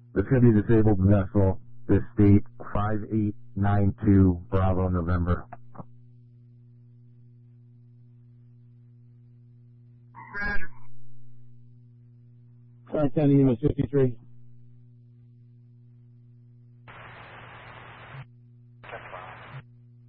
This could be disabled vessel. This state 5892 Bravo November. Tri-County EMS 53.